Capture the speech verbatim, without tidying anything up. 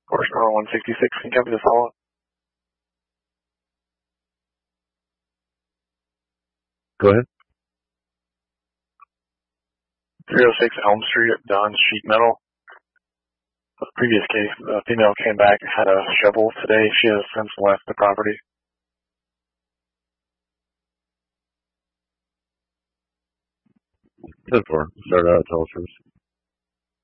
Course number one sixty-six, can you copy the follow-up? Go ahead. three oh six Elm Street at Don's Sheet Metal. The previous case, the female came back and had a shovel today. She has since left the property. ten four. Start out, tell us first.